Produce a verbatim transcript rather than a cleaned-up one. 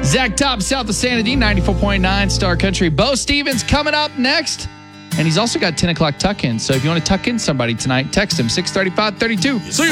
Zach Top, south of Sanity, ninety-four point nine Star Country. Bo Stevens coming up next. And he's also got ten o'clock tuck-in. So if you want to tuck in somebody tonight, text him six thirty-five thirty-two. See ya.